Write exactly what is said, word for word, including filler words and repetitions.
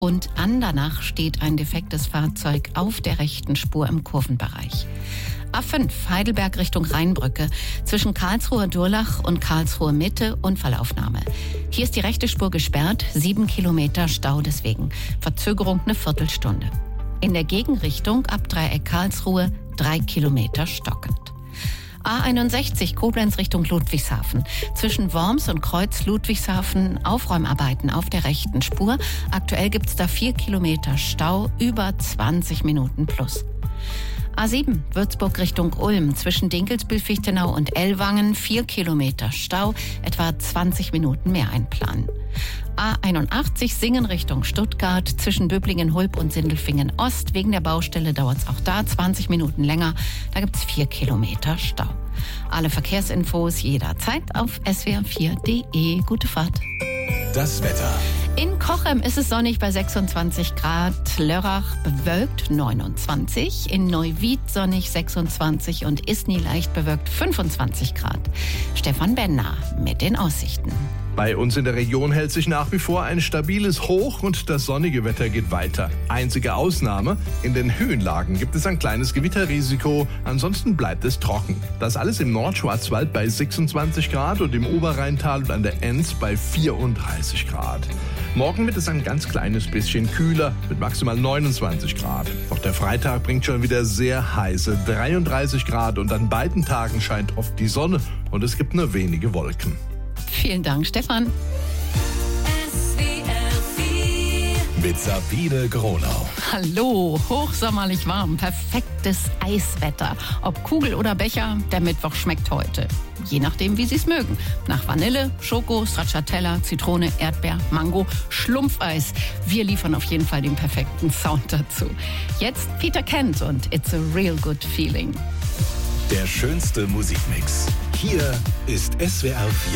Und Andernach steht ein defektes Fahrzeug auf der rechten Spur im Kurvenbereich. A fünf Heidelberg Richtung Rheinbrücke. Zwischen Karlsruhe-Durlach und Karlsruhe-Mitte Unfallaufnahme. Hier ist die rechte Spur gesperrt, sieben Kilometer Stau deswegen. Verzögerung eine Viertelstunde. In der Gegenrichtung ab Dreieck Karlsruhe drei Kilometer stockend. A einundsechzig Koblenz Richtung Ludwigshafen. Zwischen Worms und Kreuz Ludwigshafen Aufräumarbeiten auf der rechten Spur. Aktuell gibt es da vier Kilometer Stau, über zwanzig Minuten plus. A sieben Würzburg Richtung Ulm. Zwischen Dinkelsbühl-Fichtenau und Ellwangen vier Kilometer Stau, etwa zwanzig Minuten mehr einplanen. A einundachtzig Singen Richtung Stuttgart. Zwischen Böblingen-Hulb und Sindelfingen-Ost. Wegen der Baustelle dauert es auch da zwanzig Minuten länger. Da gibt es vier Kilometer Stau. Alle Verkehrsinfos jederzeit auf S W R vier Punkt de. Gute Fahrt. Das Wetter. In Cochem ist es sonnig bei sechsundzwanzig Grad, Lörrach bewölkt neunundzwanzig, in Neuwied sonnig sechsundzwanzig und Isny leicht bewölkt fünfundzwanzig Grad. Stefan Benner mit den Aussichten. Bei uns in der Region hält sich nach wie vor ein stabiles Hoch und das sonnige Wetter geht weiter. Einzige Ausnahme, in den Höhenlagen gibt es ein kleines Gewitterrisiko, ansonsten bleibt es trocken. Das alles im Nordschwarzwald bei sechsundzwanzig Grad und im Oberrheintal und an der Enz bei vierunddreißig Grad. Morgen wird es ein ganz kleines bisschen kühler mit maximal neunundzwanzig Grad. Doch der Freitag bringt schon wieder sehr heiße dreiunddreißig Grad und an beiden Tagen scheint oft die Sonne und es gibt nur wenige Wolken. Vielen Dank, Stefan. Mit Sabine Gronau. Hallo, hochsommerlich warm, perfektes Eiswetter. Ob Kugel oder Becher, der Mittwoch schmeckt heute. Je nachdem, wie Sie es mögen. Nach Vanille, Schoko, Stracciatella, Zitrone, Erdbeer, Mango, Schlumpfeis. Wir liefern auf jeden Fall den perfekten Sound dazu. Jetzt Peter Kent und It's a Real Good Feeling. Der schönste Musikmix. Hier ist S W R vier.